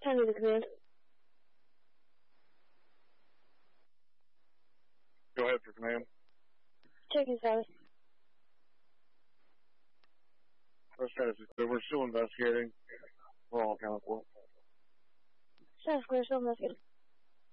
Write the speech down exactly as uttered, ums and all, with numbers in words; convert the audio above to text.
County to command. Go ahead for command. Checking status. Our status is clear. We're still investigating. We're all accounted for. Status clear, still investigating.